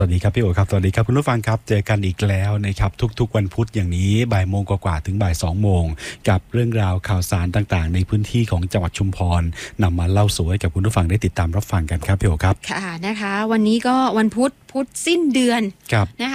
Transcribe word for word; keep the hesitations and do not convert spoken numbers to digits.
สวัสดีครับพี่โอครับสวัสดีครับคุณผู้ฟังครับเจอกันอีกแล้วนะครับทุกๆวันพุธอย่างนี้บ่ายโมงกว่าๆถึงบ่ายสองโมงกับเรื่องราวข่าวสารต่างๆในพื้นที่ของจังหวัดชุมพรนำมาเล่าสู่ให้กับคุณผู้ฟังได้ติดตามรับฟังกันครับพี่โอครับค่ะนะคะวันนี้ก็วันพุธพุธสิ้นเดือนนะคะ